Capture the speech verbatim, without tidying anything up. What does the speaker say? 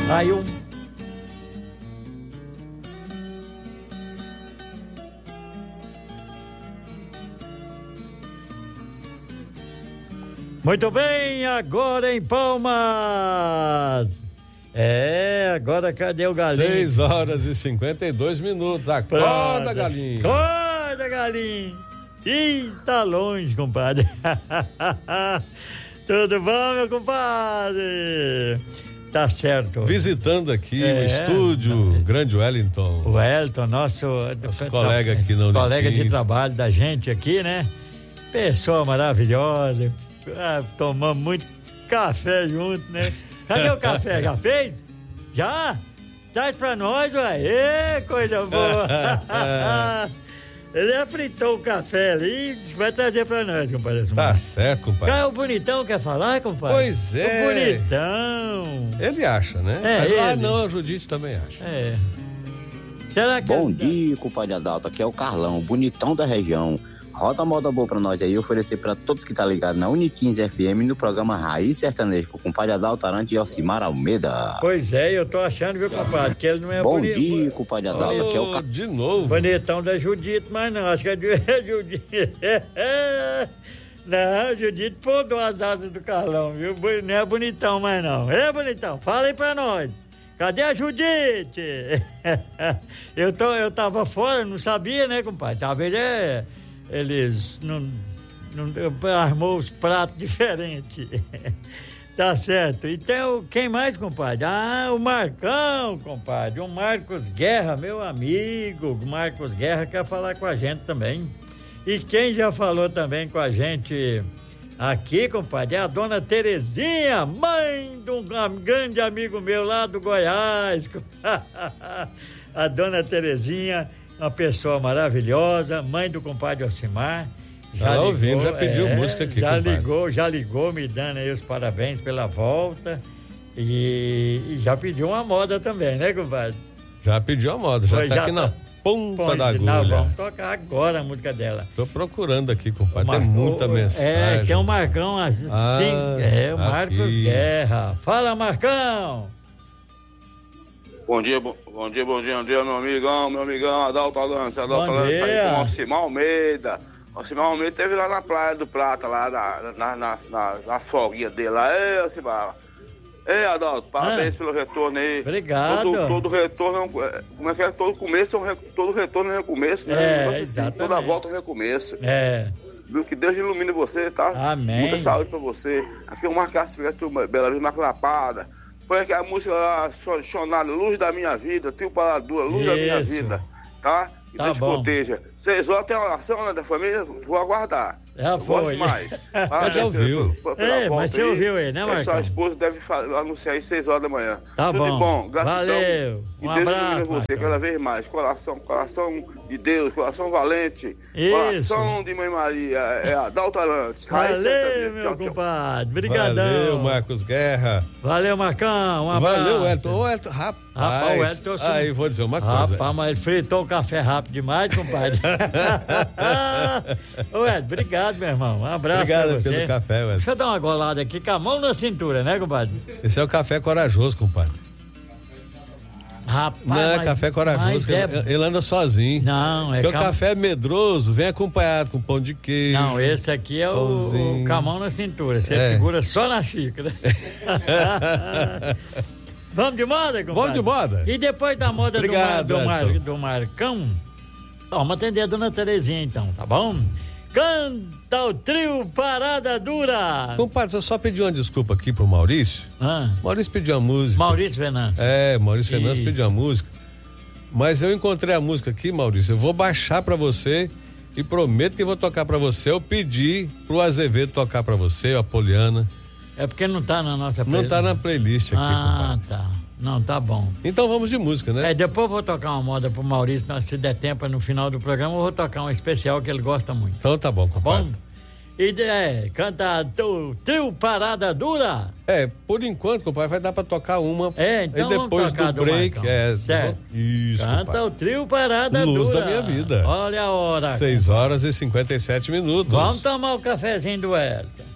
Aí um Muito bem, agora em Palmas. É, agora cadê o galinho? seis horas e cinquenta e dois minutos. Acorda, Pronto. Galinho. Acorda, galinho. Ih, tá longe, compadre. Tudo bom, meu compadre? Tá certo. Visitando aqui é, o estúdio, é. Grande Wellington. O Wellington, nosso, nosso colega aqui no colega de trabalho da gente aqui, né? Pessoa maravilhosa. Ah, tomamos muito café junto, né? Cadê o café? Já fez? Já? Traz pra nós, ué. Ê, coisa boa. Ele fritou o café ali e vai trazer pra nós, compadre. Tá certo, compadre. Ah, o bonitão quer falar, compadre? Pois é. O bonitão. Ele acha, né? É, Mas ele. lá não, a Judite também acha. É. Será que... Bom dia, compadre Adalto. Aqui é o Carlão, bonitão da região. Roda a moda boa pra nós aí, oferecer pra todos que tá ligado na Uniquins F M no programa Raiz Sertanejo, com o compadre Adalto Arante e Alcimar Almeida. Pois é, eu tô achando, viu, compadre, que ele não é Bom bonito. Bom dia, compadre Adalto, oh, aqui é o... Ca... De novo. Bonitão da Judite, mas não, acho que é de Judite. Não, Judite podou as asas do Carlão, viu? Não é bonitão mais não. É bonitão, fala aí pra nós. Cadê a Judite? eu, tô, eu tava fora, não sabia, né, compadre? Talvez é... Eles não, não armou os pratos diferentes. Tá certo. Então, quem mais, compadre? Ah, o Marcão, compadre. O Marcos Guerra, meu amigo. O Marcos Guerra quer falar com a gente também. E quem já falou também com a gente aqui, compadre, é a dona Terezinha, mãe de um grande amigo meu lá do Goiás. A dona Terezinha, uma pessoa maravilhosa, mãe do compadre Alcimar. Já ligou, ouvindo, já pediu é, música aqui, já compadre. ligou, já ligou, me dando aí os parabéns pela volta. E, e já pediu uma moda também, né, compadre? Já pediu a moda, já Foi, tá já aqui tá, na ponta ponte, da agulha. Não, vamos tocar agora a música dela. Tô procurando aqui, compadre, tem muita mensagem. É, tem um Marcão assim, ah, é o Marcos aqui. Guerra. Fala, Marcão! Bom dia, bom, bom dia, bom dia, bom dia, meu amigão, meu amigão, Adalto Alance, Adalto Alance, tá aí com o Alcimar Almeida. O Alcimar Almeida teve lá na Praia do Prata, lá na, na, na, na, nas folguinhas dele lá. Ei, Alcimar. Ei, Adalto, parabéns ah, pelo retorno aí. Obrigado. Todo, todo retorno, como é que é? Todo começo, todo retorno é recomeço, né? É, assim, toda volta é um recomeço. É. Que Deus ilumine você, tá? Amém. Muita saúde pra você. Aqui é o Marcos Guerra, Bela Vista, Marcos Lapada. Põe aqui a música lá, Chonada, Luz da Minha Vida, Tio Paladura, Luz Isso. da Minha Vida, tá? Que tá Deus bom. proteja. Seis horas tem oração, né, da família, vou aguardar. Já foi. Gosto mais. Ah, já ouviu. É, mas você ouviu aí, né, Marcão? Sua esposa deve anunciar aí seis horas da manhã. Tá Tudo bom. de bom, gratidão. Valeu. Que Um Deus abraço, ilumine você Marcão. cada vez mais. Coração, coração de Deus, coração valente. Isso. Coração de Mãe Maria. É a Adalto Arantes. Valeu, meu tchau, compadre. Obrigadão. Valeu, Marcos Guerra. Valeu, Marcão. Um abraço. Valeu, Elton. Ô, Elton, rapaz. Rapaz, o Elton... Aí, vou dizer uma coisa. Rapaz, mas ele fritou o café rápido demais, compadre. Ô, Elton, obrigado, meu irmão. Um abraço. Obrigado pra você. pelo café, Elton. Deixa eu dar uma golada aqui com a mão na cintura, né, compadre? Esse é o café corajoso, compadre. Rapaz, não, é mas, café corajoso, é... ele, ele anda sozinho. Não, é Porque cam... o café medroso vem acompanhado com pão de queijo. Não, esse aqui é o, o camão na cintura. Você é. segura só na xícara. Vamos de moda, compadre? Vamos de moda. E depois da moda Obrigado, do, Mar, do, Mar, do Marcão, vamos atender a dona Terezinha então, tá bom? Canta o trio Parada Dura. Compadre, eu só pedi uma desculpa aqui pro Maurício. Ah. Maurício pediu a música. Maurício Venâncio. É, Maurício Venâncio pediu a música. Mas eu encontrei a música aqui, Maurício. Eu vou baixar pra você e prometo que vou tocar pra você. Eu pedi pro Azevedo tocar pra você, a Poliana. É porque não tá na nossa playlist. Não tá na playlist aqui, ah, compadre. Ah, tá. Não, tá bom. Então vamos de música, né? É, depois eu vou tocar uma moda pro Maurício, se der tempo no final do programa, eu vou tocar um especial que ele gosta muito. Então tá bom, compadre. Tá bom? E é, canta o trio Parada Dura. É, por enquanto, compadre, vai dar pra tocar uma. É, então e depois do break, do é. Certo. Isso, canta compadre. o trio Parada Luz Dura. da minha vida. Olha a hora. seis horas e cinquenta e sete minutos. Vamos tomar o cafezinho do Elton.